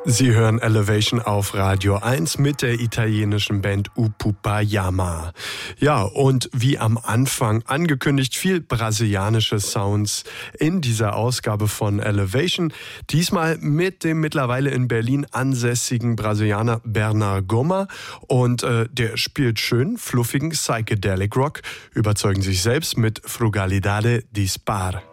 Sie hören Elevation auf Radio 1 mit der italienischen Band Upupajama. Ja, und wie am Anfang angekündigt, viel brasilianische Sounds in dieser Ausgabe von Elevation. Diesmal mit dem mittlerweile in Berlin ansässigen Brasilianer Bernard Goma. Und der spielt schön fluffigen Psychedelic Rock, überzeugen sich selbst mit Frugalidade Dispar.